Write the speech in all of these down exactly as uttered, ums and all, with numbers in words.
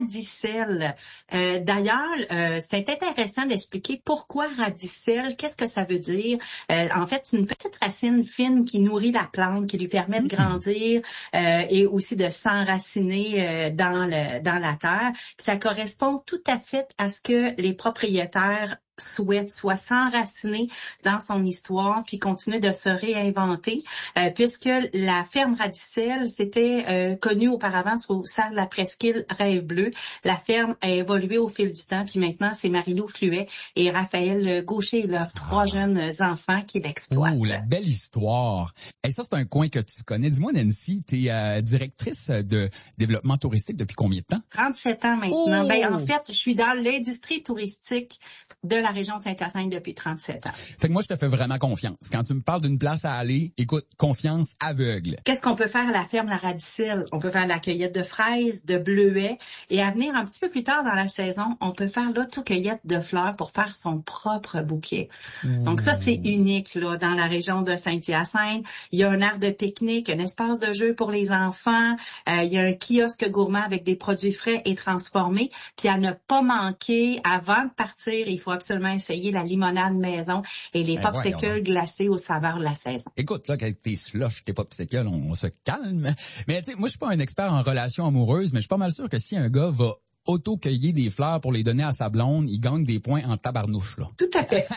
radicelle. Euh, d'ailleurs, euh, c'est intéressant d'expliquer pourquoi radicelle, qu'est-ce que ça veut dire. Euh, en fait, c'est une petite racine fine qui nourrit la plante, qui lui permet de grandir euh, et aussi de s'enraciner euh, dans le dans la terre. Ça correspond tout à fait à ce que les propriétaires souhaite soit s'enraciner dans son histoire puis continuer de se réinventer euh, puisque la ferme Radicelle c'était euh, connu auparavant sous salle la presqu'île Rêve Bleu. La ferme a évolué au fil du temps puis maintenant c'est Marie-Lou Fluet et Raphaël Gaucher, leurs trois ah. jeunes enfants qui l'exploitent. Oh, la belle histoire. Et ça c'est un coin que tu connais. Dis-moi Nancy, tu es euh, directrice de développement touristique depuis combien de temps? trente-sept ans maintenant. Oh. Ben en fait, je suis dans l'industrie touristique de la région de Saint-Hyacinthe depuis trente-sept ans. Fait que moi, je te fais vraiment confiance. Quand tu me parles d'une place à aller, écoute, confiance aveugle. Qu'est-ce qu'on peut faire à la ferme La Radicelle? On peut faire de la cueillette de fraises, de bleuets. Et à venir un petit peu plus tard dans la saison, on peut faire l'autocueillette de fleurs pour faire son propre bouquet. Mmh. Donc ça, c'est unique là dans la région de Saint-Hyacinthe. Il y a un aire de pique-nique, un espace de jeu pour les enfants. Euh, il y a un kiosque gourmand avec des produits frais et transformés. Puis à ne pas manquer, avant de partir, il faut absolument essayer la limonade maison et les ben popsicles voyons. glacés aux saveurs de la saison. Écoute, là, avec tes slushs, tes popsicles, on, on se calme. Mais tu sais, moi, je suis pas un expert en relations amoureuses, mais je suis pas mal sûr que si un gars va auto-cueillir des fleurs pour les donner à sa blonde, il gagne des points en tabarnouche, là. Tout à fait.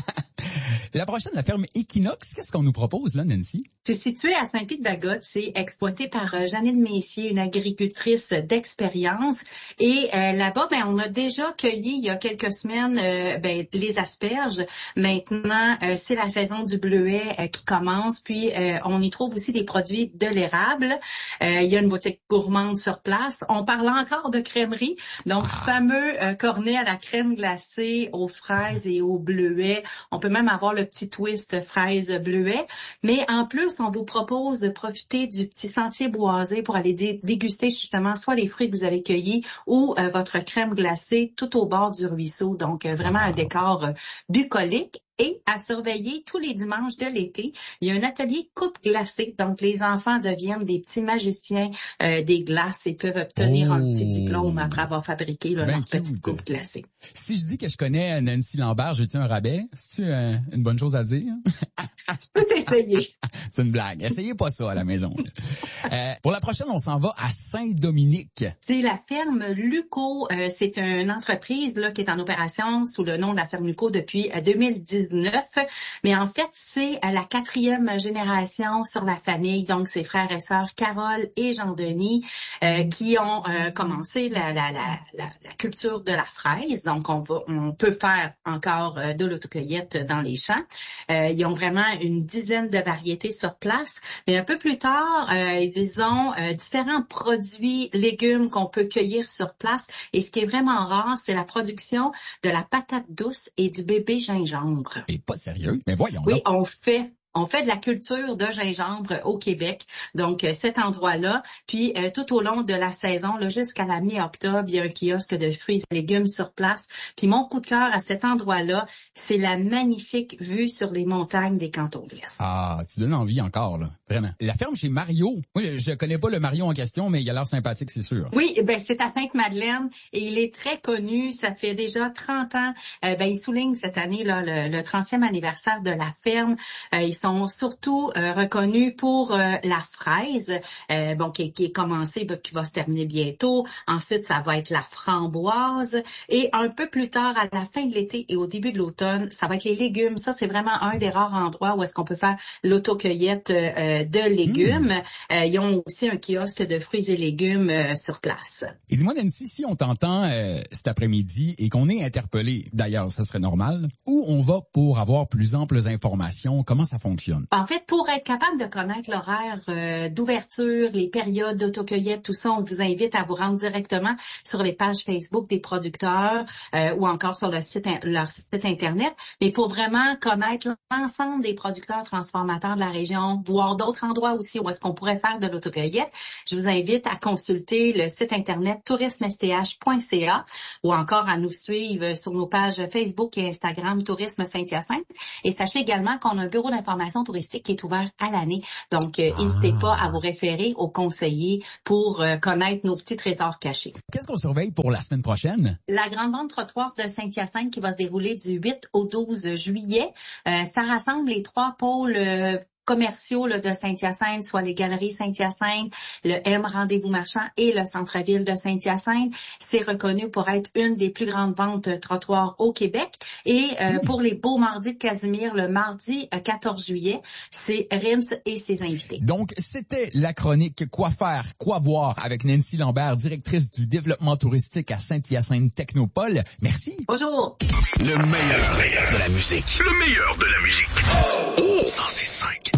La prochaine, la ferme Equinox, qu'est-ce qu'on nous propose là, Nancy? C'est situé à Saint-Pie-de-Bagotte. C'est exploité par euh, Jeannette Messier, une agricultrice d'expérience. Et euh, là-bas, ben, on a déjà cueilli il y a quelques semaines euh, ben, les asperges. Maintenant, euh, c'est la saison du bleuet euh, qui commence. Puis, euh, on y trouve aussi des produits de l'érable. Euh, il y a une boutique gourmande sur place. On parle encore de crèmerie. Donc, ah. fameux euh, cornet à la crème glacée, aux fraises et aux bleuets. On peut même avoir le petit twist fraise bleuet. Mais en plus, on vous propose de profiter du petit sentier boisé pour aller dé- déguster justement soit les fruits que vous avez cueillis ou euh, votre crème glacée tout au bord du ruisseau. Donc, euh, vraiment un décor euh, bucolique. Et à surveiller tous les dimanches de l'été, il y a un atelier coupe glacée. Donc, les enfants deviennent des petits magiciens euh, des glaces et peuvent obtenir oh. un petit diplôme après avoir fabriqué là, leur petite coupe glacée. Si je dis que je connais Nancy Lambert, j'ai-tu un rabais? C'est-tu euh, une bonne chose à dire? Tu peux t'essayer. C'est une blague. Essayez pas ça à la maison. euh, pour la prochaine, on s'en va à Saint-Dominique. C'est la ferme Luco. Euh, c'est une entreprise là qui est en opération sous le nom de la ferme Luco depuis euh, deux mille dix-neuf. Mais en fait, c'est à la quatrième génération sur la famille. Donc, ses frères et sœurs Carole et Jean-Denis euh, qui ont euh, commencé la, la, la, la, la culture de la fraise. Donc, on, va, on peut faire encore euh, de l'autocueillette dans les champs. Euh, ils ont vraiment une dizaine de variétés sur place. Mais un peu plus tard, euh, ils ont euh, différents produits, légumes qu'on peut cueillir sur place. Et ce qui est vraiment rare, c'est la production de la patate douce et du bébé gingembre. Et pas sérieux, mais voyons. Oui, là. on fait. On fait de la culture de gingembre au Québec, donc euh, cet endroit-là. Puis euh, tout au long de la saison, là, jusqu'à la mi-octobre, il y a un kiosque de fruits et légumes sur place. Puis mon coup de cœur à cet endroit-là, c'est la magnifique vue sur les montagnes des Cantons de l'Est. Ah, tu donnes envie encore, là, vraiment. La ferme chez Mario, oui, je connais pas le Mario en question, mais il a l'air sympathique, c'est sûr. Oui, ben c'est à Sainte-Madeleine et il est très connu. Ça fait déjà trente ans. Euh, ben il souligne cette année là le, le trentième anniversaire de la ferme. Euh, ils sont surtout euh, reconnus pour euh, la fraise, euh, bon qui, qui est commencée, qui va se terminer bientôt. Ensuite, ça va être la framboise et un peu plus tard, à la fin de l'été et au début de l'automne, ça va être les légumes. Ça, c'est vraiment un des rares endroits où est-ce qu'on peut faire l'autocueillette euh, de légumes. Mmh. Euh, ils ont aussi un kiosque de fruits et légumes euh, sur place. Et dis-moi, Nancy, si on t'entend euh, cet après-midi et qu'on est interpellé, d'ailleurs, ça serait normal, où on va pour avoir plus amples informations? Comment ça fonctionne? En fait, pour être capable de connaître l'horaire euh, d'ouverture, les périodes d'autocueillette, tout ça, on vous invite à vous rendre directement sur les pages Facebook des producteurs euh, ou encore sur le site, leur site Internet. Mais pour vraiment connaître l'ensemble des producteurs transformateurs de la région, voir d'autres endroits aussi où est-ce qu'on pourrait faire de l'autocueillette, je vous invite à consulter le site Internet tourisme s t h point c a ou encore à nous suivre sur nos pages Facebook et Instagram Tourisme Saint-Hyacinthe. Et sachez également qu'on a un bureau d'information d'information touristique qui est ouvert à l'année. Donc, euh, n'hésitez ah. pas à vous référer aux conseillers pour euh, connaître nos petits trésors cachés. Qu'est-ce qu'on surveille pour la semaine prochaine? La grande vente trottoir de Saint-Hyacinthe qui va se dérouler du huit au douze juillet. Euh, ça rassemble les trois pôles euh, commerciaux là, de Saint-Hyacinthe, soit les galeries Saint-Hyacinthe, le M Rendez-vous Marchand et le centre-ville de Saint-Hyacinthe. C'est reconnu pour être une des plus grandes ventes trottoirs au Québec. Et euh, mmh. pour les beaux mardis de Casimir, le mardi quatorze juillet, c'est Rims et ses invités. Donc, c'était la chronique Quoi faire, quoi voir avec Nancy Lambert, directrice du développement touristique à Saint-Hyacinthe Technopole. Merci. Bonjour. Le meilleur de la musique. Le meilleur de la musique. Oh, cent six virgule cinq.